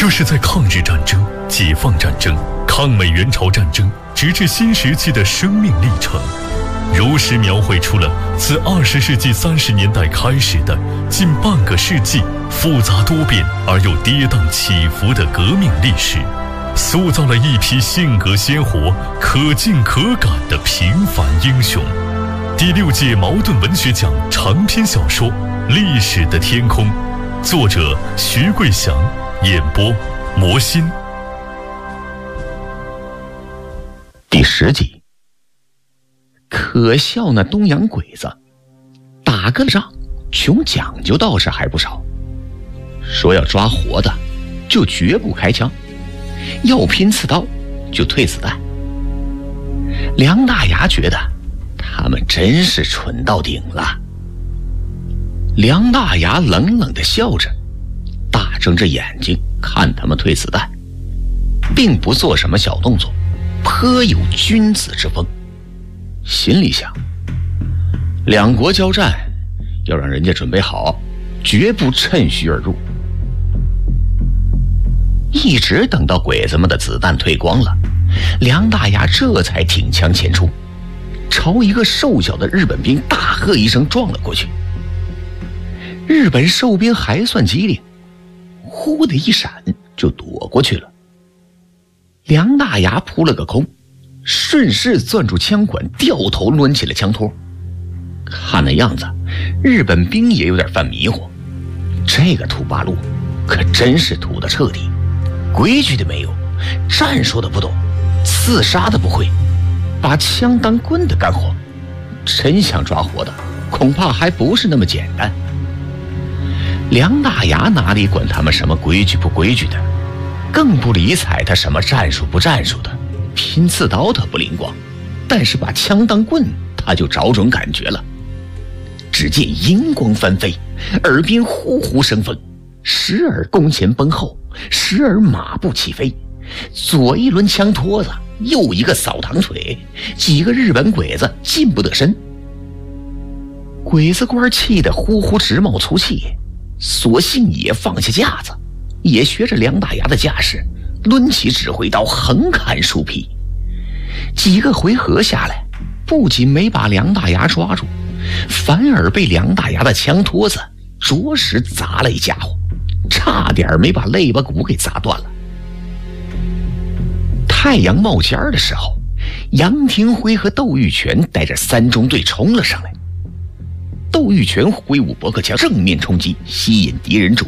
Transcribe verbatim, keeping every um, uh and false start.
这是在抗日战争、解放战争、抗美援朝战争直至新石器的生命历程，如实描绘出了自二十世纪三十年代开始的近半个世纪复杂多变而又跌宕起伏的革命历史，塑造了一批性格鲜活、可敬可感的平凡英雄。第六届茅盾文学奖长篇小说《历史的天空》，作者徐桂祥，演播魔心。 第十集。可笑那东洋鬼子，打个仗穷讲究倒是还不少，说要抓活的就绝不开枪，要拼刺刀就退子弹。梁大牙觉得他们真是蠢到顶了。梁大牙冷冷地笑着，大睁着眼睛看他们退子弹，并不做什么小动作，颇有君子之风。心里想，两国交战要让人家准备好，绝不趁虚而入。一直等到鬼子们的子弹退光了，梁大牙这才挺枪前出，朝一个瘦小的日本兵大喝一声撞了过去。日本瘦兵还算机灵，忽的一闪就躲过去了。梁大牙扑了个空，顺势攥住枪管，掉头抡起了枪托。看那样子，日本兵也有点犯迷糊，这个土八路可真是土得彻底，规矩的没有，战术的不懂，刺杀的不会，把枪当棍的干活，真想抓活的恐怕还不是那么简单。梁大牙哪里管他们什么规矩不规矩的，更不理睬他什么战术不战术的，拼刺刀他不灵光，但是把枪当棍他就找准感觉了。只见银光翻飞，耳边呼呼生风，时而弓前崩后，时而马步起飞，左一轮枪托子，右一个扫堂腿，几个日本鬼子近不得身。鬼子官气得呼呼直冒粗气，索性也放下架子，也学着梁大牙的架势，抡起指挥刀横砍竖劈。几个回合下来，不仅没把梁大牙抓住，反而被梁大牙的枪托子着实砸了一家伙，差点没把肋巴骨给砸断了。太阳冒尖的时候，杨廷辉和窦玉泉带着三中队冲了上来。窦玉泉挥舞驳壳枪正面冲击，吸引敌人注